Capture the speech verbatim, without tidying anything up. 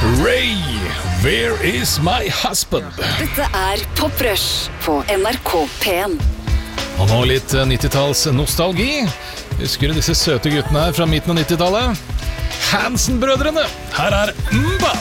Ray, where is my husband? Dette er Pop Rush på N R K P en. Og nå litt nittitalls nostalgi. Husker du disse søte guttene her fra midten av nittitallet? Hansen-brødrene. Her er Mbap.